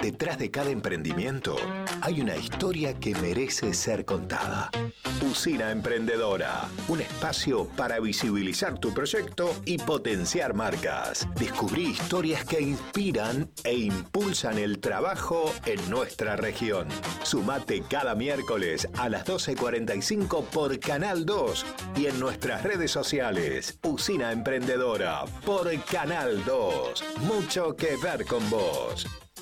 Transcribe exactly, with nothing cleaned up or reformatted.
Detrás de cada emprendimiento hay una historia que merece ser contada. Usina Emprendedora, un espacio para visibilizar tu proyecto y potenciar marcas. Descubrí historias que inspiran e impulsan el trabajo en nuestra región. Sumate cada miércoles a las doce cuarenta y cinco por Canal dos y en nuestras redes sociales. Usina Emprendedora por Canal dos. Mucho que ver con vos.